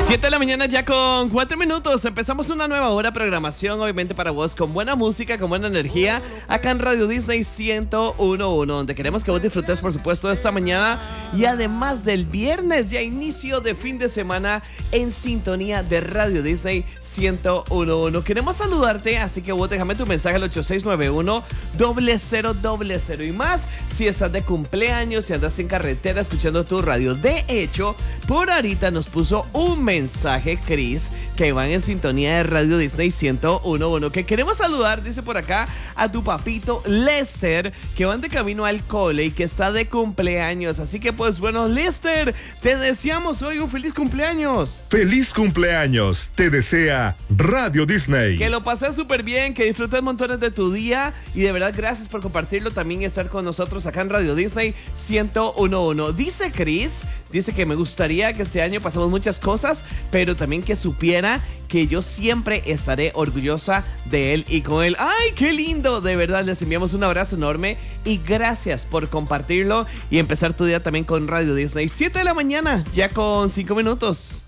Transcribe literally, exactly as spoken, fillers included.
siete de la mañana ya con cuatro minutos. Empezamos una nueva hora de programación, obviamente para vos, con buena música, con buena energía, acá en Radio Disney ciento uno punto uno, donde queremos que vos disfrutes, por supuesto, de esta mañana y además del viernes, ya inicio de fin de semana en sintonía de Radio Disney ciento uno punto uno. Queremos saludarte, así que vos déjame tu mensaje al ocho seis nueve uno, cero cero cero cero y más si estás de cumpleaños, si andas en carretera escuchando tu radio. De hecho, por ahorita nos puso un mensaje Chris, que van en sintonía de Radio Disney ciento uno punto uno, que queremos saludar, dice por acá, a tu papito Lester, que van de camino al cole y que está de cumpleaños. Así que pues bueno, Lester, te deseamos hoy un feliz cumpleaños. ¡Feliz cumpleaños! Te desea Radio Disney. Que lo pases súper bien, que disfrutes montones de tu día y de verdad gracias por compartirlo también y estar con nosotros acá en Radio Disney ciento uno punto uno. Dice Chris, dice que me gustaría que este año pasemos muchas cosas, pero también que supiera que yo siempre estaré orgullosa de él y con él. ¡Ay, qué lindo! De verdad, les enviamos un abrazo enorme y gracias por compartirlo y empezar tu día también con Radio Disney. siete de la mañana, ya con cinco minutos.